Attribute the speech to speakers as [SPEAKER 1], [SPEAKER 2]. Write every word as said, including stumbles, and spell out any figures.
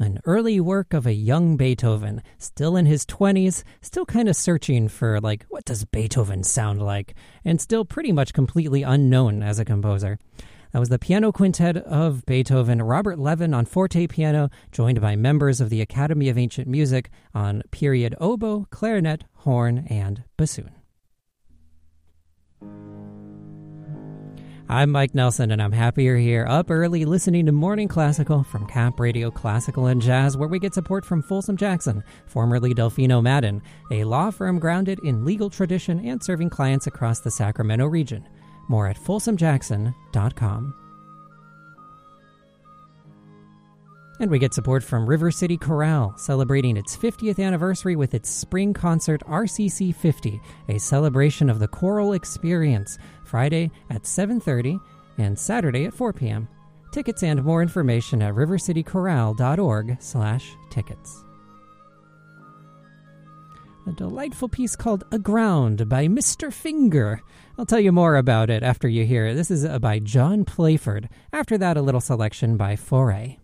[SPEAKER 1] An early work of a young Beethoven, still in his twenties, still kind of searching for, like, what does Beethoven sound like, and still pretty much completely unknown as a composer. That was the piano quintet of Beethoven, Robert Levin on forte piano, joined by members of the Academy of Ancient Music on period oboe, clarinet, horn, and bassoon. I'm Mike Nelson, and I'm happy you're here, up early, listening to Morning Classical from Cap Radio Classical and Jazz, where we get support from Folsom Jackson, formerly Delfino Madden, a law firm grounded in legal tradition and serving clients across the Sacramento region. More at folsom jackson dot com. And we get support from River City Chorale, celebrating its fiftieth anniversary with its spring concert R C C fifty, a celebration of the choral experience, Friday at seven thirty and Saturday at four p.m. Tickets and more information at river city chorale dot org slash tickets. A delightful piece called Aground by Mister Finger. I'll tell you more about it after you hear it. This is by John Playford. After that, a little selection by Foray.